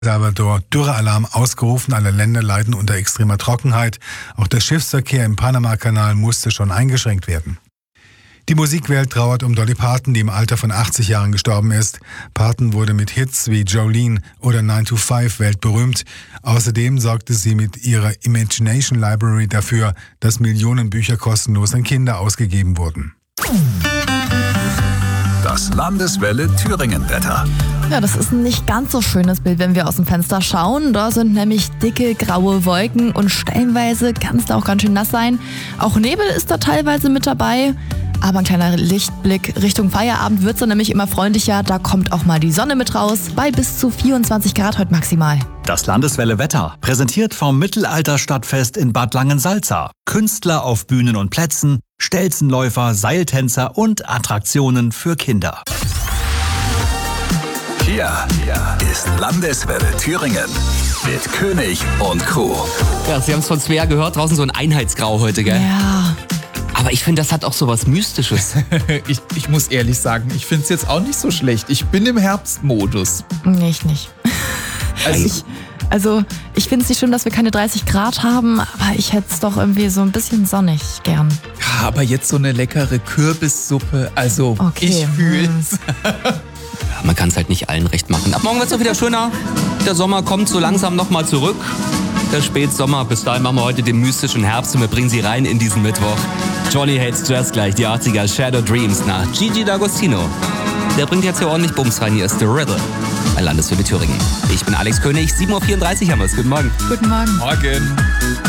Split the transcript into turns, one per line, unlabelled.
Salvador Dürrealarm ausgerufen. Alle Länder leiden unter extremer Trockenheit. Auch der Schiffsverkehr im Panamakanal musste schon eingeschränkt werden. Die Musikwelt trauert um Dolly Parton, die im Alter von 80 Jahren gestorben ist. Parton wurde mit Hits wie Jolene oder 9 to 5 weltberühmt. Außerdem sorgte sie mit ihrer Imagination Library dafür, dass Millionen Bücher kostenlos an Kinder ausgegeben wurden.
Das Landeswelle Thüringen-Wetter.
Ja, das ist ein nicht ganz so schönes Bild, wenn wir aus dem Fenster schauen. Da sind nämlich dicke, graue Wolken und stellenweise kann es da auch ganz schön nass sein. Auch Nebel ist da teilweise mit dabei. Aber ein kleiner Lichtblick Richtung Feierabend wird es dann nämlich immer freundlicher. Da kommt auch mal die Sonne mit raus, bei bis zu 24 Grad heute maximal.
Das Landeswelle Wetter, präsentiert vom Mittelalterstadtfest in Bad Langensalza. Künstler auf Bühnen und Plätzen, Stelzenläufer, Seiltänzer und Attraktionen für Kinder. Hier ist Landeswelle Thüringen mit König und Crew.
Ja, Sie haben es von Svea gehört, draußen so ein Einheitsgrau heute, gell?
Ja.
Aber ich finde, das hat auch so was Mystisches.
Ich muss ehrlich sagen, ich finde es jetzt auch nicht so schlecht. Ich bin im Herbstmodus.
Nee, ich nicht. Ich finde es nicht schlimm, dass wir keine 30 Grad haben, aber ich hätte es doch irgendwie so ein bisschen sonnig gern.
Ja, aber jetzt so eine leckere Kürbissuppe, also
Okay.
ich fühl's.
Ja, man kann es halt nicht allen recht machen. Ab morgen wird es auch wieder schöner. Der Sommer kommt so langsam nochmal zurück. Der Spätsommer, bis dahin machen wir heute den mystischen Herbst und wir bringen Sie rein in diesen Mittwoch. Johnny Hates Jazz gleich, die 80er Shadow Dreams nach Gigi D'Agostino. Der bringt jetzt hier ordentlich Bums rein, hier ist The Riddle bei Landeswelle Thüringen. Ich bin Alex König, 7.34 Uhr haben wir es. Guten Morgen.
Guten Morgen.
Morgen.